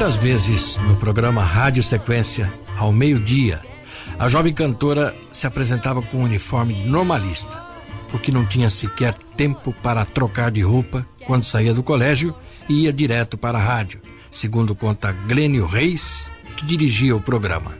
Muitas vezes, no programa Rádio Sequência, ao meio-dia, a jovem cantora se apresentava com um uniforme de normalista, porque não tinha sequer tempo para trocar de roupa quando saía do colégio e ia direto para a rádio, segundo conta Glênio Reis, que dirigia o programa.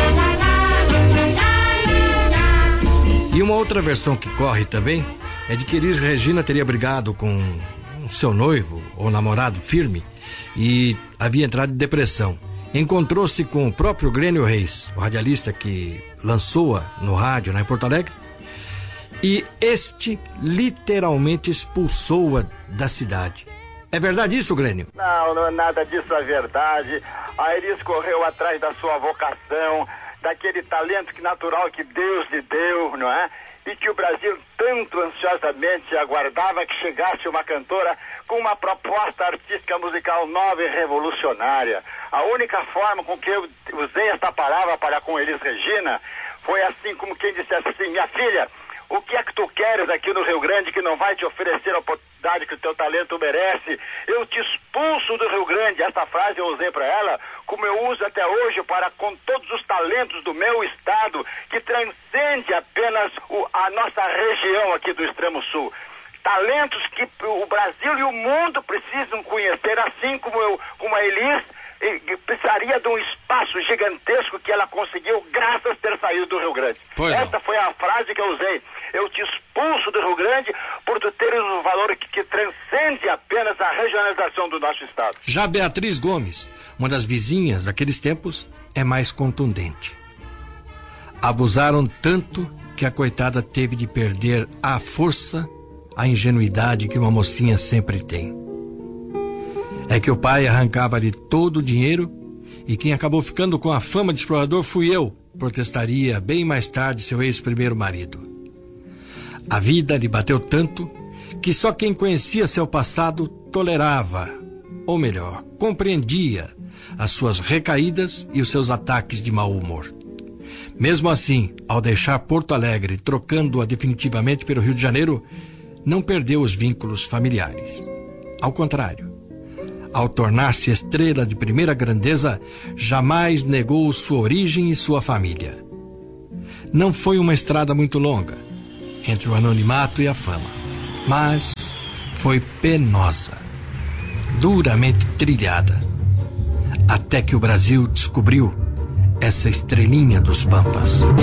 E uma outra versão que corre também é de que Elis Regina teria brigado com seu noivo ou namorado firme e havia entrado em depressão. Encontrou-se com o próprio Glênio Reis, o radialista que lançou-a no rádio, em Porto Alegre, e este literalmente expulsou-a da cidade. É verdade isso, Glênio? Não, nada disso é verdade. A Elis correu atrás da sua vocação, daquele talento natural que Deus lhe deu, não é? E que o Brasil tanto ansiosamente aguardava que chegasse uma cantora com uma proposta artística musical nova e revolucionária. A única forma com que eu usei esta palavra para com Elis Regina foi assim como quem dissesse assim: minha filha, o que é que tu queres aqui no Rio Grande que não vai te oferecer a oportunidade que o teu talento merece? Eu te expulso do Rio Grande. Essa frase eu usei para ela, como eu uso até hoje para com todos os talentos do meu estado, que transcende apenas a nossa região aqui do Extremo Sul. Talentos que o Brasil e o mundo precisam conhecer, assim como a Elis precisaria de um espaço gigantesco que ela conseguiu graças a ter saído do Rio Grande. Essa foi a frase que eu usei. Eu te expulso do Rio Grande por tu teres um valor que transcende apenas a regionalização do nosso estado. Já Beatriz Gomes, uma das vizinhas daqueles tempos, é mais contundente. Abusaram tanto que a coitada teve de perder a força, a ingenuidade que uma mocinha sempre tem. É que o pai arrancava-lhe todo o dinheiro e quem acabou ficando com a fama de explorador fui eu, protestaria bem mais tarde seu ex-primeiro marido. A vida lhe bateu tanto que só quem conhecia seu passado tolerava, ou melhor, compreendia as suas recaídas e os seus ataques de mau humor. Mesmo assim, ao deixar Porto Alegre, trocando-a definitivamente pelo Rio de Janeiro, não perdeu os vínculos familiares. Ao contrário, ao tornar-se estrela de primeira grandeza, jamais negou sua origem e sua família. Não foi uma estrada muito longa, entre o anonimato e a fama, mas foi penosa, duramente trilhada, até que o Brasil descobriu essa estrelinha dos Pampas.